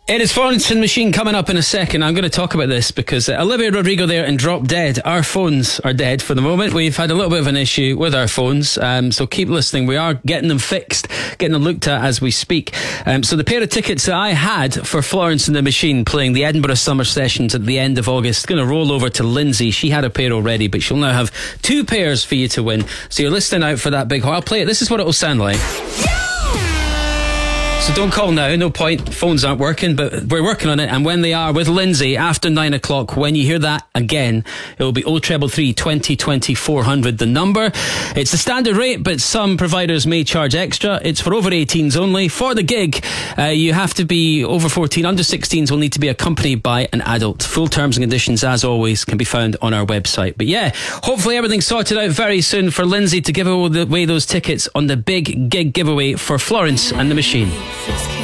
It is Florence and the Machine coming up in a second. I'm going to talk about this because Olivia Rodrigo there and Drop Dead. Our phones are dead for the moment. We've had a little bit of an issue with our phones, so keep listening. We are getting them fixed, getting them looked at as we speak. So the pair of tickets that I had for Florence and the Machine playing the Edinburgh Summer Sessions at the end of August, going to roll over to Lindsay. She had a pair already, but she'll now have 2 pairs for you to win. So you're listening out for that big haul. I'll play it. This is what it'll sound like. So don't call now, no point, phones aren't working, but we're working on it, and when they are with Lindsay after 9 o'clock, when you hear that again, it will be 0333 20 20 400 the number. It's the standard rate, but some providers may charge extra. It's for over 18s only. For the gig, you have to be over 14. Under 16s will need to be accompanied by an adult. Full terms and conditions, as always, can be found on our website. But yeah, hopefully everything's sorted out very soon for Lindsay to give away those tickets on the big gig giveaway for Florence and the Machine.